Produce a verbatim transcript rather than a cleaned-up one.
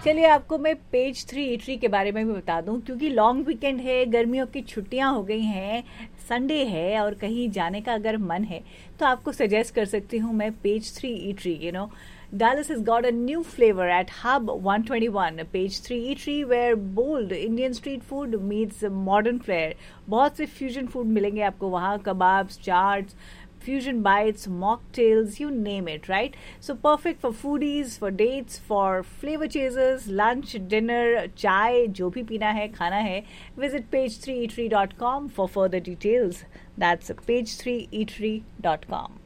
चलिए आपको मैं पेज थ्री ईटरी के बारे में भी बता दूं, क्योंकि लॉन्ग वीकेंड है, गर्मियों की छुट्टियां हो गई हैं, संडे है और कहीं जाने का अगर मन है तो आपको सजेस्ट कर सकती हूँ मैं page three eatery. You know, Dallas has got a new flavor at Hub one twenty-one, Page three Eatery, where bold Indian street food meets modern flair. बहुत से फ्यूजन फूड मिलेंगे आपको वहाँ, kebabs, chaats, fusion bites, mocktails, you name it, right? So perfect for foodies, for dates, for flavor chasers, lunch, dinner, chai, जो भी पीना है, खाना है. Visit page three eatery dot com for further details. That's page three eatery dot com.